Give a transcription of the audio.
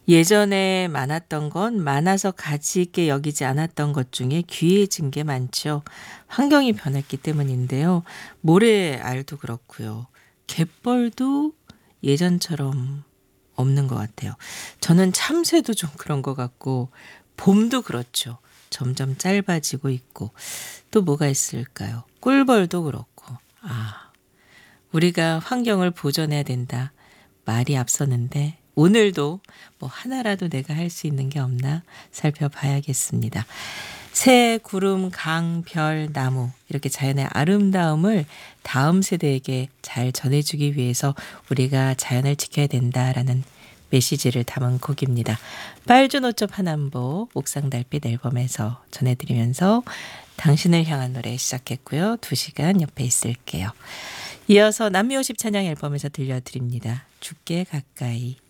예전에 많았던 건 많아서 가치 있게 여기지 않았던 것 중에 귀해진 게 많죠. 환경이 변했기 때문인데요. 모래알도 그렇고요. 갯벌도 예전처럼 없는 것 같아요. 저는 참새도 좀 그런 것 같고 봄도 그렇죠. 점점 짧아지고 있고 또 뭐가 있을까요? 꿀벌도 그렇고 우리가 환경을 보존해야 된다. 말이 앞서는데 오늘도 뭐 하나라도 내가 할 수 있는 게 없나 살펴봐야겠습니다. 새, 구름, 강, 별, 나무 이렇게 자연의 아름다움을 다음 세대에게 잘 전해주기 위해서 우리가 자연을 지켜야 된다라는 메시지를 담은 곡입니다. 빨주 노초 파남보 옥상 달빛 앨범에서 전해드리면서 당신을 향한 노래 시작했고요. 2시간 옆에 있을게요. 이어서 남미 50 찬양 앨범에서 들려드립니다. 죽게 가까이.